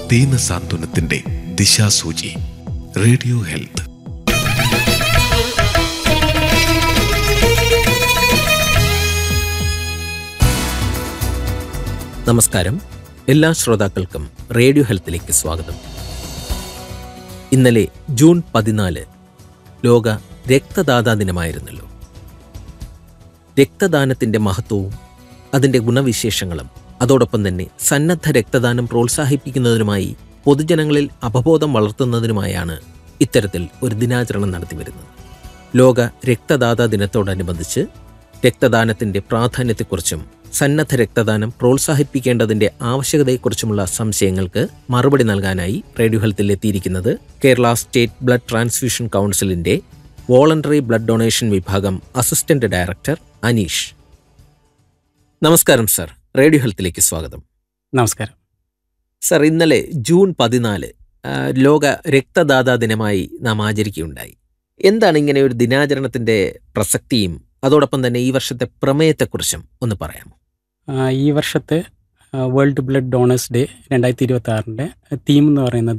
ദീനസാന്ത്വനത്തിന്റെ ദിശാസൂചി. Radio health. നമസ്കാരം. എല്ലാ ശ്രോതാക്കൾക്കും റേഡിയോ ഹെൽത്തിലേക്ക് സ്വാഗതം. ഇന്നലെ ജൂൺ 14 ലോക രക്തദാതാ ദിനമായിരുന്നല്ലോ. രക്തദാനത്തിൻ്റെ മഹത്വവും അതിൻ്റെ ഗുണവിശേഷങ്ങളും അതോടൊപ്പം തന്നെ സന്നദ്ധ രക്തദാനം പ്രോത്സാഹിപ്പിക്കുന്നതിനുമായി പൊതുജനങ്ങളിൽ അവബോധം വളർത്തുന്നതിനുമായാണ് ഇത്തരത്തിൽ ഒരു ദിനാചരണം നടത്തിവരുന്നത്. ലോക രക്തദാതാ ദിനത്തോടനുബന്ധിച്ച് രക്തദാനത്തിൻ്റെ പ്രാധാന്യത്തെക്കുറിച്ചും സന്നദ്ധ രക്തദാനം പ്രോത്സാഹിപ്പിക്കേണ്ടതിൻ്റെ ആവശ്യകതയെക്കുറിച്ചുമുള്ള സംശയങ്ങൾക്ക് മറുപടി നൽകാനായി റേഡിയോ ഹെൽത്തിൽ എത്തിയിരിക്കുന്നത് കേരള സ്റ്റേറ്റ് ബ്ലഡ് ട്രാൻസ്ഫ്യൂഷൻ കൗൺസിലിൻ്റെ വോളണ്ടറി ബ്ലഡ് ഡൊണേഷൻ വിഭാഗം അസിസ്റ്റന്റ് ഡയറക്ടർ അനീഷ്. നമസ്കാരം സർ, റേഡിയോ ഹെൽത്തിലേക്ക് സ്വാഗതം. നമസ്കാരം സർ, ഇന്നലെ ജൂൺ 14 ലോക രക്തദാതാ ദിനമായി നാം ആചരിക്കുകയുണ്ടായി. എന്താണ് ഇങ്ങനെ ഒരു ദിനാചരണത്തിൻ്റെ പ്രസക്തിയും അതോടൊപ്പം തന്നെ ഈ വർഷത്തെ പ്രമേയത്തെക്കുറിച്ചും ഒന്ന് പറയാമോ? ഈ വർഷത്തെ world blood donors day 2026 theme എന്ന് പറയുന്നത്